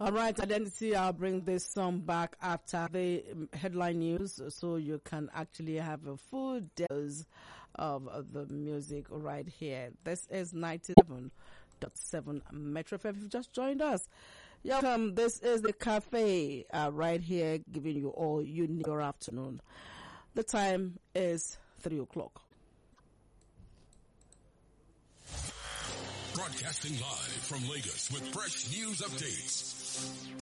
All right, Identity, I'll bring this song back after the headline news so you can actually have a full dose of the music right here. This is 97.7 Metro FM. If you've just joined us, welcome. This is the cafe right here, giving you all you need your afternoon. The time is 3 o'clock. Broadcasting live from Lagos with fresh news updates.